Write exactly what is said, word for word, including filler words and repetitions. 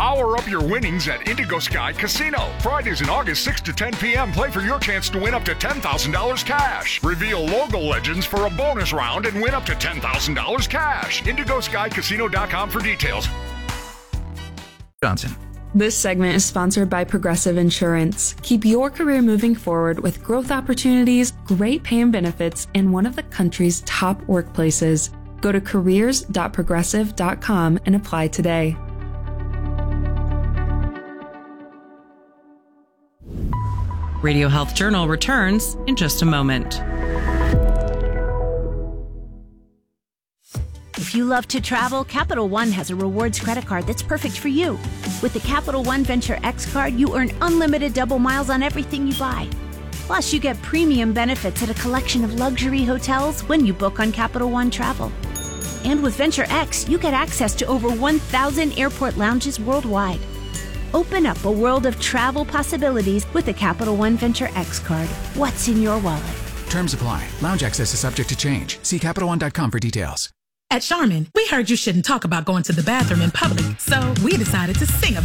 Power up your winnings at Indigo Sky Casino. Fridays in August, six to ten p.m. Play for your chance to win up to ten thousand dollars cash. Reveal logo legends for a bonus round and win up to ten thousand dollars cash. indigo sky casino dot com for details. Johnson. This segment is sponsored by Progressive Insurance. Keep your career moving forward with growth opportunities, great pay and benefits, and one of the country's top workplaces. Go to careers dot progressive dot com and apply today. Radio Health Journal returns in just a moment. If you love to travel, Capital One has a rewards credit card that's perfect for you. With the Capital One Venture X card, you earn unlimited double miles on everything you buy. Plus, you get premium benefits at a collection of luxury hotels when you book on Capital One Travel. And with Venture X, you get access to over one thousand airport lounges worldwide. Open up a world of travel possibilities with the Capital One Venture X card. What's in your wallet? Terms apply. Lounge access is subject to change. See Capital One dot com for details. At Charmin, we heard you shouldn't talk about going to the bathroom in public, so we decided to sing about it.